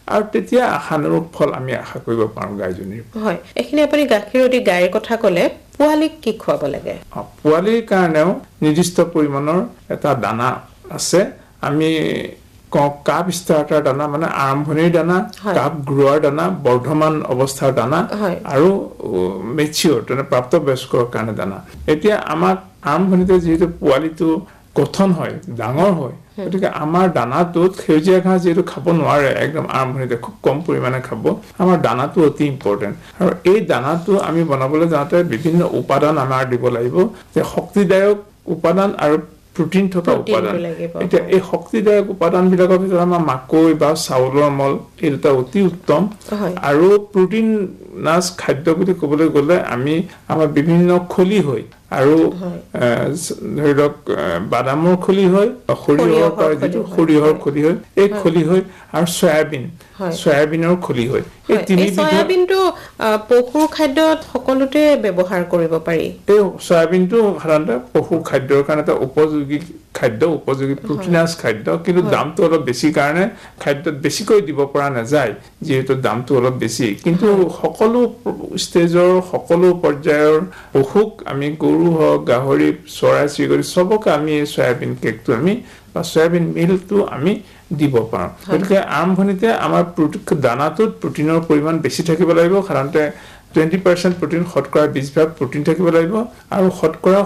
আৰু তেতিয়া আশানুৰূপ ফল আমি আশা কৰিব পাৰোঁ গাইজনীৰ। হয়, এইখিনি আপুনি গাখীৰতী গাইৰ কথা ক'লে, পোৱালীক কি খুৱাব লাগে? পোৱালীৰ কাৰণেও নিৰ্দিষ্ট পৰিমাণৰ এটা দানা আছে। আমি কওঁ কাপ ষ্টাৰ্টাৰ দানা, মানে আৰম্ভণিৰ দানা, কাপ গ্ৰোৱাৰ দানা, বৰ্ধমান অৱস্থাৰ দানা আৰু মেচিয়ৰ প্ৰাপ্তবয়স্কৰ কাৰণে দানা। এতিয়া আমাক আৰম্ভণিতে যিহেতু পোৱালিটো গঠন হয়, ডাঙৰ হয়, গতিকে আমাৰ দানাটোত সেউজীয়া ঘাঁহ যিহেতু খাব নোৱাৰে, একদম আৰম্ভণিতে খুব কম পৰিমাণে খাব, আমাৰ দানাটো অতি ইম্পৰ্টেণ্ট। আৰু এই দানাটো আমি বনাবলৈ যাওঁতে বিভিন্ন উপাদান আমাৰ দিব লাগিব, যে শক্তিদায়ক উপাদান আৰু প্ৰটিন থকা উপাদান। এতিয়া এই শক্তিদায়ক উপাদান বিলাকৰ ভিতৰত আমাৰ মাকৈ বা চাউলৰ মল এই দুটা অতি উত্তম। আৰু প্ৰটিন নাচ খাদ্য বুলি ক'বলৈ গ'লে আমি আমাৰ বিভিন্ন খলি হয়, আৰু ধৰি লওক বাদামৰ খলি হয়, সৰিয়হৰ পৰা যিটো সৰিয়হৰ খলি হয়, এই খলি হয়, আৰু চয়াবিনৰ খলি হয়। এই চয়াবিনটো পশুৰ খাদ্যত সকলোতে ব্যৱহাৰ কৰিব পাৰি। এই চয়াবিনটো সাধাৰণতে পশুৰ খাদ্যৰ কাৰণে এটা উপযোগী খাদ্য, উপযোগী প্ৰটিনাছ খাদ্য, কিন্তু দামটো অলপ বেছি কাৰণে খাদ্যত বেছিকৈ দিব পৰা নাযায়, যিহেতু দামটো অলপ বেছি। কিন্তু সকলো ষ্টেজৰ সকলো পৰ্যায়ৰ পশুক আমি গৰু হওক, গাহৰি, চৰাই চিৰিকটি চবকে আমি এই চয়াবিন কেকটো আমি বা চয়াবিন মিলটো আমি দিব পাৰোঁ। গতিকে আৰম্ভণিতে আমাৰ দানাটোত প্ৰটিনৰ পৰিমাণ বেছি থাকিব লাগিব। সাধাৰণতে 20% প্ৰটিন, শতকৰা 20% প্ৰটিন থাকিব লাগিব, আৰু শতকৰা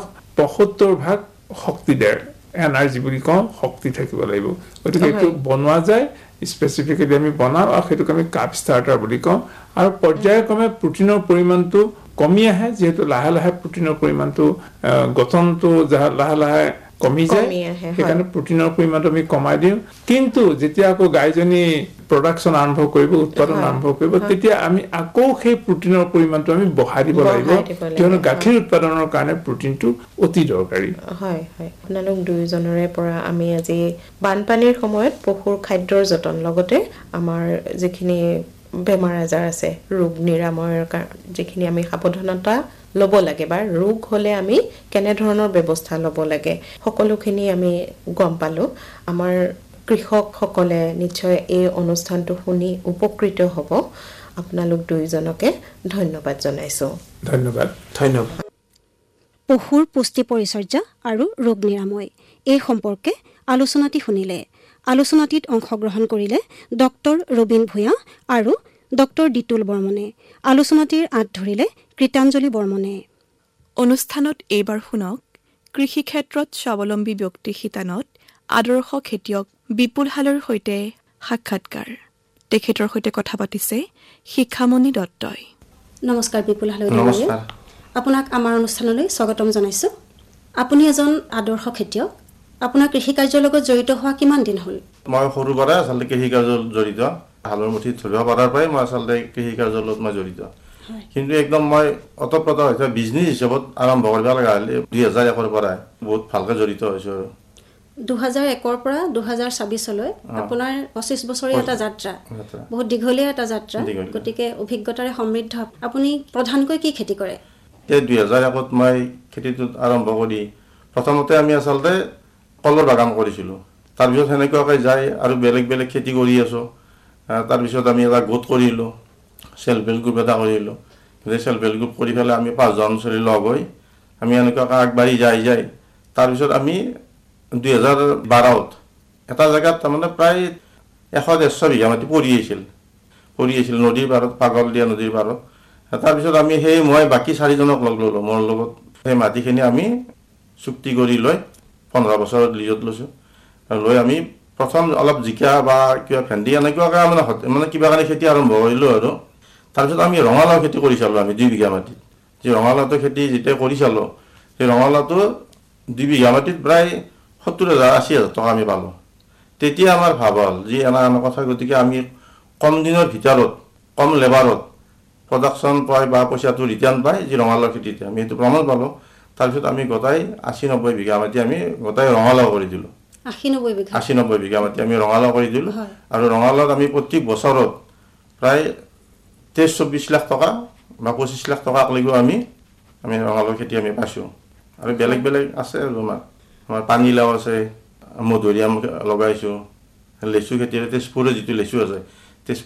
75% শক্তিদায়ক এনাৰ্জি বুলি কওঁ, শক্তি থাকিব লাগিব। গতিকে এইটো বনোৱা যায়, স্পেচিফিকেলি আমি বনাওঁ, আৰু সেইটোক আমি কাপ ষ্টাৰ্টাৰ বুলি কওঁ। আৰু পৰ্যায়ক্ৰমে প্ৰটিনৰ পৰিমাণটো কমি আহে, যিহেতু লাহে লাহে প্ৰটিনৰ পৰিমাণটো গঠনটো লাহে লাহে কমি যায়, সেইকাৰণে প্ৰটিনৰ পৰিমাণটো আমি কমাই দিওঁ। কিন্তু যেতিয়া আকৌ গাইজনী প্ৰডাকশ্যন আৰম্ভ কৰিব, উৎপাদন আৰম্ভ কৰিব, তেতিয়া আমি আকৌ সেই প্ৰটিনৰ পৰিমাণটো আমি বঢ়াই দিব লাগিব, কিয়নো গাখীৰ উৎপাদনৰ কাৰণে প্ৰটিনটো অতি দৰকাৰী। হয় হয়, আপোনালোক দুয়োজনৰে পৰা আমি আজি বানপানীৰ সময়ত পশুৰ খাদ্যৰ যতন, লগতে আমাৰ যিখিনি বেমাৰ আজাৰ আছে, ৰোগ নিৰাময়ৰ যিখিনি আমি সাৱধানতা ল'ব লাগে, বা ৰোগ হ'লে আমি কেনেধৰণৰ ব্যৱস্থা ল'ব লাগে, সকলোখিনি আমি গম পালোঁ। আমাৰ কৃষকসকলে নিশ্চয় এই অনুষ্ঠানটো শুনি উপকৃত হ'ব। আপোনালোক দুয়োজনকে ধন্যবাদ জনাইছোঁ। ধন্যবাদ। ধন্যবাদ। পশুৰ পুষ্টি পৰিচৰ্যা আৰু ৰোগ নিৰাময় এই সম্পৰ্কে আলোচনাটি শুনিলে। আলোচনাটিত অংশগ্ৰহণ কৰিলে ডক্টৰ ৰবীন ভূঞা আৰু ডক্টৰ দিতুল বৰ্মনে। আলোচনাটিৰ আঁত ধৰিলে কৃতাঞ্জলি বৰ্মনে। অনুষ্ঠানত এইবাৰ শুনক কৃষি ক্ষেত্ৰত স্বাৱলম্বী ব্যক্তি শিতানত আদৰ্শ খেতিয়ক বিপুল হালৈৰ সৈতে সাক্ষাৎকাৰ। তেখেতৰ সৈতে কথা পাতিছে শিখামণি দত্তই। নমস্কাৰ বিপুল হালৈ, আপোনাক আমাৰ অনুষ্ঠানলৈ স্বাগতম জনাইছোঁ। আপুনি এজন আদৰ্শ খেতিয়ক, আপোনাৰ কৃষি কাৰ্যৰ লগত জড়িত হোৱা কিমান দিন হ'ল? মই সৰুৰ পৰাই আচলতে কৃষি কাৰ্যত জড়িত, হালৰ মুঠিত ধৰিব পৰাৰ পৰাই মই আচলতে কৃষি কাৰ্যৰ লগত মই জড়িত। কিন্তু একদম মই অতপ্ৰত হৈছে বিজনেছ হিচাপত আৰম্ভ কৰিব লগা হ'লে 2001ৰ পৰাই বহুত ভালকৈ জড়িত হৈছোঁ। আৰু 2001ৰ পৰা 2026লৈ আপোনাৰ 25 বছৰীয়া এটা যাত্ৰা, বহুত দীঘলীয়া এটা যাত্ৰা, গতিকে অভিজ্ঞতাৰে সমৃদ্ধ। আপুনি প্ৰধানকৈ কি খেতি কৰে? এই 2001ত মই খেতিটোত আৰম্ভ কৰি প্ৰথমতে আমি আচলতে কলৰ বাগান কৰিছিলোঁ। তাৰপিছত সেনেকুৱাকৈ যাই আৰু বেলেগ বেলেগ খেতি কৰি আছোঁ। তাৰপিছত আমি এটা গোট কৰিলোঁ, চেল্ফ হেল্প গ্ৰুপ এটা কৰিলোঁ। সেই চেল্ফ হেল্প গ্ৰুপ কৰি পেলাই আমি 5জন ছোৱালী লগ হৈ আমি এনেকুৱাকৈ আগবাঢ়ি যাই তাৰপিছত আমি 2012ত এটা জেগাত তাৰমানে প্ৰায় 100-150 বিঘা মাটি পৰি আছিল নদীৰ পাৰত, পাগল দিয়া নদীৰ পাৰত। তাৰপিছত আমি মই বাকী 4জনক লগ ল'লোঁ। মোৰ লগত সেই মাটিখিনি আমি চুক্তি কৰি লৈ 15 বছৰত লিজত লৈছোঁ। লৈ আমি প্ৰথম অলপ জিকা বা কিবা ভেন্দি এনেকুৱাকৈ মানে কিবা কাৰণে খেতি আৰম্ভ কৰিলোঁ। আৰু তাৰপিছত আমি ৰঙালাও খেতি কৰি চালোঁ। আমি 2 বিঘা মাটিত যি ৰঙালাওটো খেতি যেতিয়া কৰি চালোঁ, সেই ৰঙালাওটো 2 বিঘা মাটিত প্ৰায় 70,000-80,000 টকা আমি পালোঁ। তেতিয়া আমাৰ ভাৱ হ'ল যি এনে কথা, গতিকে আমি কম দিনৰ ভিতৰত কম লেবাৰত প্ৰডাকশ্যন পাই বা পইচাটো ৰিটাৰ্ণ পাই যি ৰঙালাও খেতিতে আমি সেইটো প্ৰমাণ পালোঁ। তাৰপিছত আমি গোটাই 80-90 বিঘা মাটি আমি গোটাই ৰঙালাও কৰি দিলোঁ। 80-90 বিঘা মাটি আমি ৰঙালাও কৰি দিলোঁ। আৰু ৰঙালাওত আমি প্ৰত্যেক বছৰত প্ৰায় 23-24 লাখ টকা বা 25 লাখ টকালৈকে আমি ৰঙালাও খেতি আমি পাইছোঁ। আৰু বেলেগ বেলেগ আছে, আমাৰ পানীলাও আছে, মধুৰিআম লগাইছোঁ, লেচু খেতি, তেজপুৰৰ যিটো লেচু আছে